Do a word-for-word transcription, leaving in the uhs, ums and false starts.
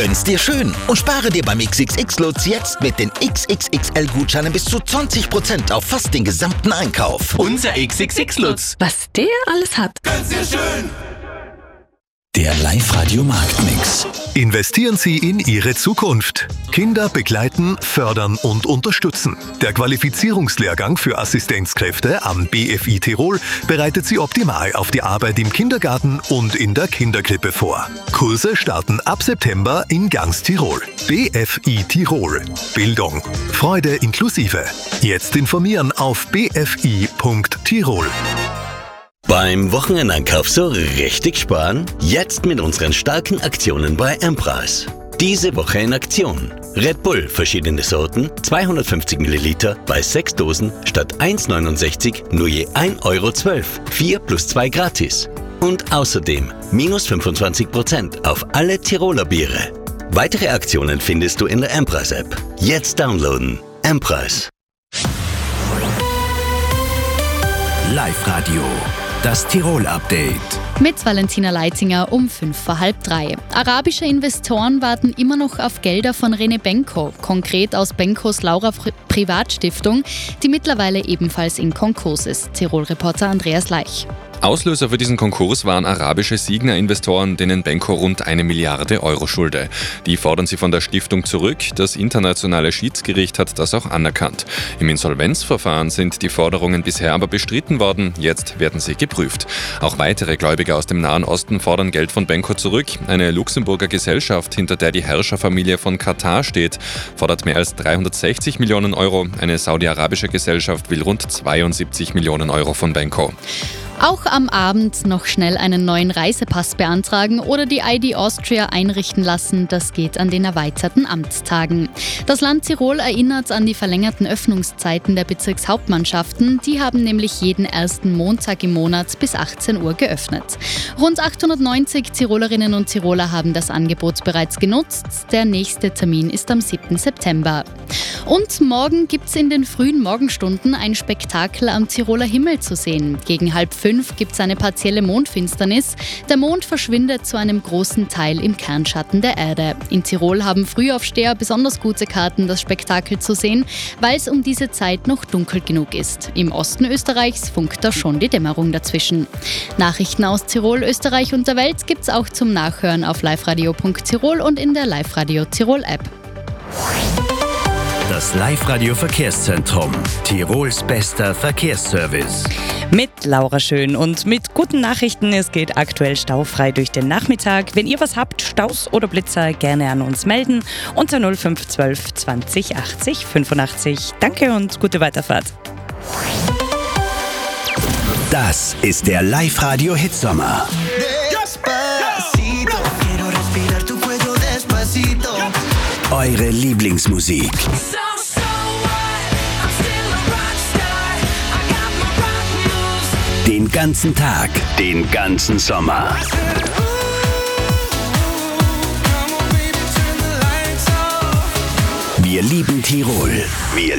Gönn's dir schön und spare dir beim X X X-Lutz jetzt mit den X X X L-Gutscheinen bis zu zwanzig Prozent auf fast den gesamten Einkauf. Unser X X X-Lutz. Was der alles hat. Gönn's dir schön. Der Live-Radio-Marktmix. Investieren Sie in Ihre Zukunft. Kinder begleiten, fördern und unterstützen. Der Qualifizierungslehrgang für Assistenzkräfte am B F I Tirol bereitet Sie optimal auf die Arbeit im Kindergarten und in der Kinderkrippe vor. Kurse starten ab September in ganz Tirol. B F I Tirol. Bildung. Freude inklusive. Jetzt informieren auf b f i punkt tirol. Beim Wochenendeinkauf so richtig sparen? Jetzt mit unseren starken Aktionen bei Empress. Diese Woche in Aktion. Red Bull, verschiedene Sorten, zweihundertfünfzig Milliliter bei sechs Dosen statt eins neunundsechzig nur je ein Euro zwölf. vier plus zwei gratis. Und außerdem minus fünfundzwanzig Prozent auf alle Tiroler Biere. Weitere Aktionen findest du in der Empress-App. Jetzt downloaden. Empress. Live-Radio. Das Tirol-Update. Mit Valentina Leitzinger um fünf vor halb drei. Arabische Investoren warten immer noch auf Gelder von René Benko, konkret aus Benkos Laura Privatstiftung, die mittlerweile ebenfalls in Konkurs ist. Tirol-Reporter Andreas Leich. Auslöser für diesen Konkurs waren arabische Signa-Investoren, denen Benko rund eine Milliarde Euro schulde. Die fordern sie von der Stiftung zurück. Das internationale Schiedsgericht hat das auch anerkannt. Im Insolvenzverfahren sind die Forderungen bisher aber bestritten worden. Jetzt werden sie geprüft. Auch weitere Gläubiger aus dem Nahen Osten fordern Geld von Benko zurück. Eine Luxemburger Gesellschaft, hinter der die Herrscherfamilie von Katar steht, fordert mehr als dreihundertsechzig Millionen Euro. Eine saudi-arabische Gesellschaft will rund zweiundsiebzig Millionen Euro von Benko. Auch am Abend noch schnell einen neuen Reisepass beantragen oder die I D Austria einrichten lassen, das geht an den erweiterten Amtstagen. Das Land Tirol erinnert an die verlängerten Öffnungszeiten der Bezirkshauptmannschaften. Die haben nämlich jeden ersten Montag im Monat bis achtzehn Uhr geöffnet. Rund achthundertneunzig Tirolerinnen und Tiroler haben das Angebot bereits genutzt. Der nächste Termin ist am siebten September. Und morgen gibt es in den frühen Morgenstunden ein Spektakel am Tiroler Himmel zu sehen. Gegen halb fünf gibt es eine partielle Mondfinsternis. Der Mond verschwindet zu einem großen Teil im Kernschatten der Erde. In Tirol haben Frühaufsteher besonders gute Karten, das Spektakel zu sehen, weil es um diese Zeit noch dunkel genug ist. Im Osten Österreichs funkt da schon die Dämmerung dazwischen. Nachrichten aus Tirol, Österreich und der Welt gibt es auch zum Nachhören auf liveradio punkt tirol und in der Live-Radio Tirol App. Das Live-Radio-Verkehrszentrum. Tirols bester Verkehrsservice. Mit Laura Schön und mit guten Nachrichten. Es geht aktuell staufrei durch den Nachmittag. Wenn ihr was habt, Staus oder Blitzer, gerne an uns melden. Unter null fünf eins zwei zwanzig achtzig fünfundachtzig. Danke und gute Weiterfahrt. Das ist der Live-Radio-Hitsommer. Eure Lieblingsmusik. Den ganzen Tag, den ganzen Sommer. Wir lieben Tirol. Wir